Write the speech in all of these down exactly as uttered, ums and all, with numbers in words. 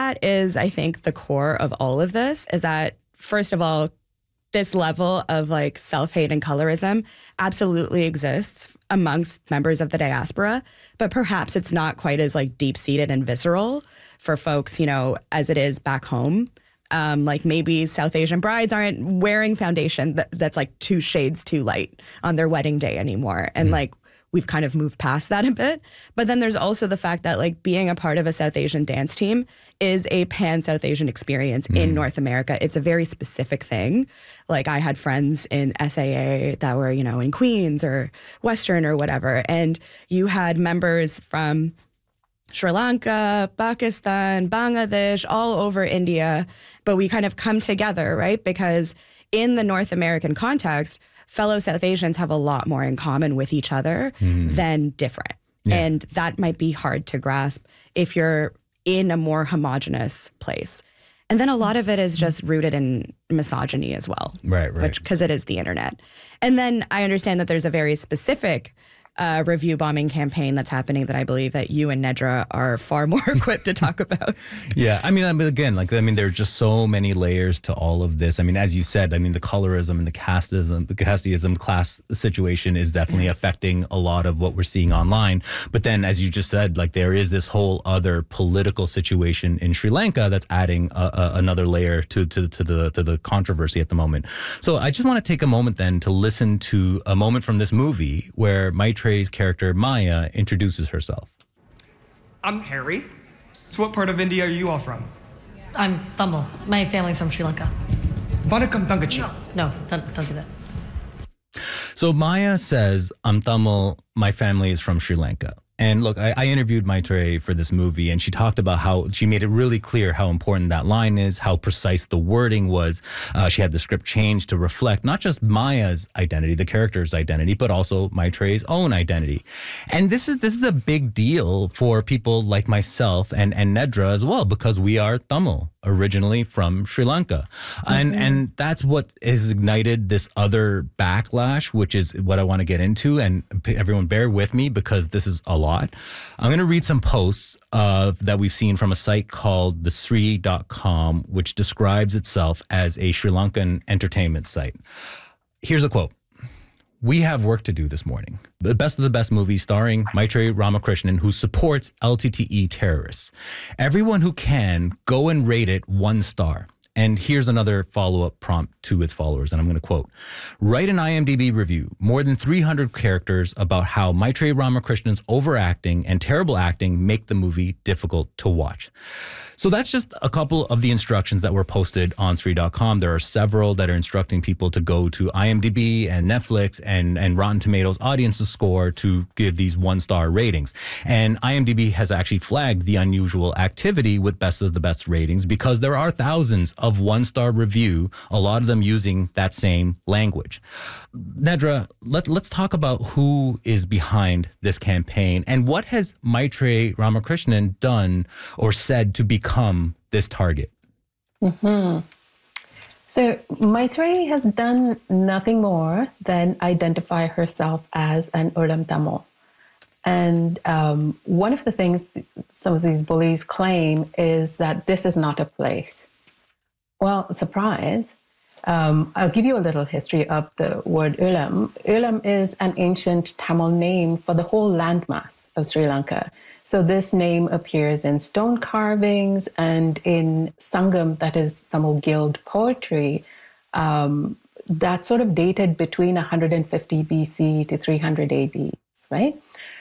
that is, I think, the core of all of this is that, first of all, this level of like self-hate and colorism absolutely exists amongst members of the diaspora, but perhaps it's not quite as like deep-seated and visceral for folks, you know, as it is back home. Um, like maybe South Asian brides aren't wearing foundation that, that's like two shades too light on their wedding day anymore. And mm. like we've kind of moved past that a bit. But then there's also the fact that like being a part of a South Asian dance team is a pan-South Asian experience mm. in North America. It's a very specific thing. Like I had friends in S A A that were, you know, in Queens or Western or whatever. And you had members from Sri Lanka, Pakistan, Bangladesh, all over India. But we kind of come together, right? Because in the North American context, fellow South Asians have a lot more in common with each other mm. than different. Yeah. And that might be hard to grasp if you're in a more homogenous place. And then a lot of it is just rooted in misogyny as well. Right, right. Because it is the internet. And then I understand that there's a very specific Uh, review bombing campaign that's happening that I believe that you and Nedra are far more equipped to talk about. Yeah, I mean, I mean, again, like, I mean, there are just so many layers to all of this. I mean, as you said, I mean, the colorism and the casteism, the casteism class situation is definitely mm. affecting a lot of what we're seeing online. But then, as you just said, like, there is this whole other political situation in Sri Lanka that's adding a, a, another layer to, to, to the to the controversy at the moment. So I just want to take a moment then to listen to a moment from this movie where Maitrey's character Maya introduces herself. I'm Harry. So what part of India are you all from? I'm Tamil. My family's from Sri Lanka. Vanakkam Tangachi. No, no, don't, don't do that. So Maya says, I'm Tamil, my family is from Sri Lanka. And look, I, I interviewed Maitrey for this movie, and she talked about how she made it really clear how important that line is, how precise the wording was. Uh, she had the script changed to reflect not just Maya's identity, the character's identity, but also Maitrey's own identity. And this is this is a big deal for people like myself and, and Nedra as well, because we are Tamil, originally from Sri Lanka. Mm-hmm. And and that's what has ignited this other backlash, which is what I want to get into. And everyone bear with me because this is a lot. I'm going to read some posts uh, that we've seen from a site called the sri dot com, which describes itself as a Sri Lankan entertainment site. Here's a quote. We have work to do this morning. The best of the best movie starring Maitrey Ramakrishnan, who supports L T T E terrorists. Everyone who can, go and rate it one star. And here's another follow-up prompt to its followers, and I'm going to quote. Write an I M D B review, more than three hundred characters, about how Maitrey Ramakrishnan's overacting and terrible acting make the movie difficult to watch. So that's just a couple of the instructions that were posted on sri dot com. There are several that are instructing people to go to I M D B and Netflix and, and Rotten Tomatoes audience score to give these one-star ratings. And I M D B has actually flagged the unusual activity with best of the best ratings because there are thousands of one-star review, a lot of them using that same language. Nedra, let, let's talk about who is behind this campaign and what has Maitrey Ramakrishnan done or said to become this target? Mm-hmm. So Maitrey has done nothing more than identify herself as an Ulam Tamil. And um, one of the things some of these bullies claim is that this is not a place. Well, surprise. Um, I'll give you a little history of the word Ulam. Ulam is an ancient Tamil name for the whole landmass of Sri Lanka. So this name appears in stone carvings and in Sangam, that is Tamil guild poetry, um, that sort of dated between one hundred fifty B C to three hundred A D, right?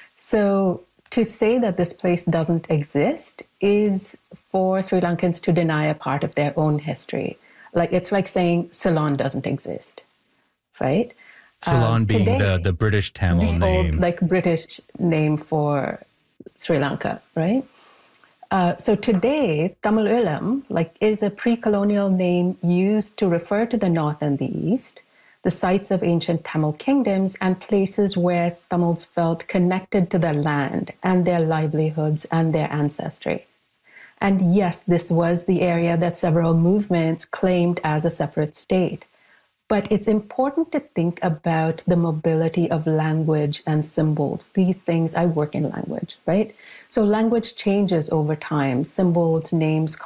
So to say that this place doesn't exist is for Sri Lankans to deny a part of their own history. Like it's like saying Ceylon doesn't exist, right? Ceylon um, being today, the, the British Tamil the name. Old, like British name for Sri Lanka, right? Uh, so today, Tamil Ulam like, is a pre-colonial name used to refer to the north and the east, the sites of ancient Tamil kingdoms and places where Tamils felt connected to their land and their livelihoods and their ancestry. And yes, this was the area that several movements claimed as a separate state. But it's important to think about the mobility of language and symbols. These things, I work in language, right? So language changes over time. Symbols, names,